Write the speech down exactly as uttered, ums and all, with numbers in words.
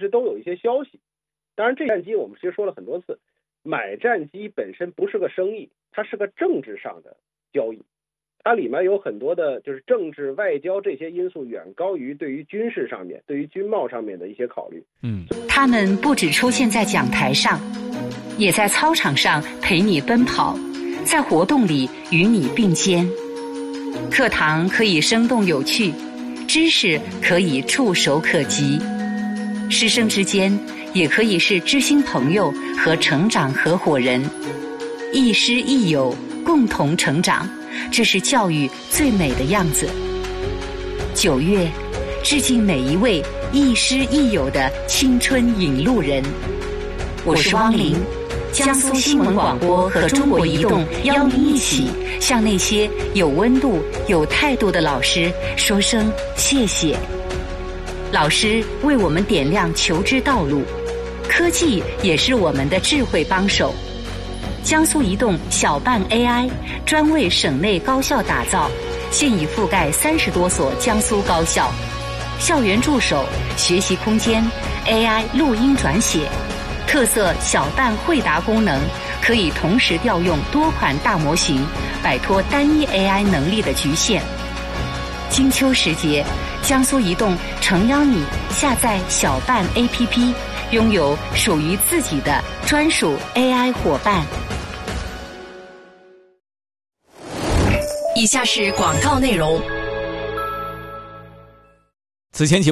都有一些消息。当然，这战机我们其实说了很多次，买战机本身不是个生意，它是个政治上的交易，它里面有很多的就是政治、外交这些因素远高于对于军事上面、对于军贸上面的一些考虑。 嗯， 他们不只出现在讲台上，也在操场上陪你奔跑，在活动里与你并肩。课堂可以生动有趣，知识可以触手可及，师生之间也可以是知心朋友和成长合伙人，亦师亦友，共同成长，这是教育最美的样子。九月，致敬每一位亦师亦友的青春引路人。我是汪玲，江苏新闻广播和中国移动邀您一起向那些有温度、有态度的老师说声谢谢。老师为我们点亮求知道路，科技也是我们的智慧帮手。江苏移动小办 A I 专为省内高校打造，现已覆盖三十多所江苏高校。校园助手、学习空间、A I 录音转写，特色小办会答功能，可以同时调用多款大模型，摆脱单一 A I 能力的局限。金秋时节，江苏移动诚邀你下载小办 A P P， 拥有属于自己的专属 A I 伙伴。 以下是广告内容。 此前节目